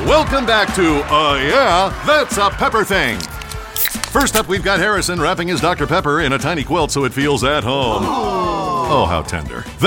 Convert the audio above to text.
Welcome back to Yeah, That's a Pepper Thing. First up, we've got Harrison wrapping his Dr. Pepper in a tiny quilt so it feels at home. Oh, how tender.